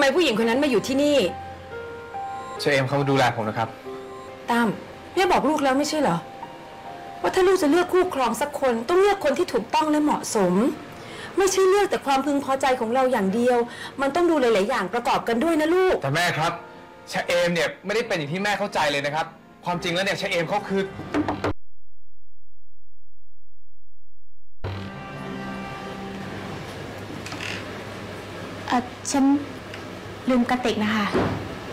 มผู้หญิงคนนั้นมาอยู่ที่นี่เชอเอมเขาดูแลผมนะครับตั้มแม่บอกลูกแล้วไม่ใช่เหรอว่าถ้าลูกจะเลือกคู่ครองสักคนต้องเลือกคนที่ถูกต้องและเหมาะสมไม่ใช่เลือกแต่ความพึงพอใจของเราอย่างเดียวมันต้องดูหลายๆอย่างประกอบกันด้วยนะลูกแต่แม่ครับเชอเอมเนี่ยไม่ได้เป็นอย่างที่แม่เข้าใจเลยนะครับความจริงแล้วเนี่ยเชอเอมเขาคือฉันลืมกระติกนะคะ